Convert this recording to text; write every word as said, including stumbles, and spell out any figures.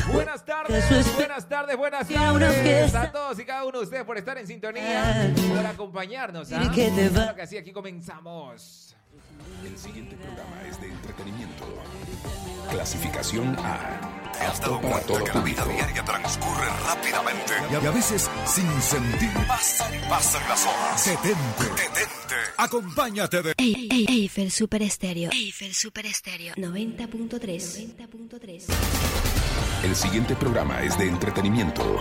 Buenas tardes, buenas tardes, buenas tardes a todos y cada uno de ustedes por estar en sintonía, por acompañarnos. ¿Ah? Claro que así, aquí comenzamos. El siguiente programa es de entretenimiento. Clasificación A. ¿Te has dado cuenta que la vida diaria transcurre rápidamente? Y a veces sin sentido. Pasan y pasan las horas. Detente. Detente. Acompáñate de Ey, ey, Eiffel Super Estéreo. Eiffel Super Estéreo. noventa punto tres. noventa punto tres. El siguiente programa es de entretenimiento.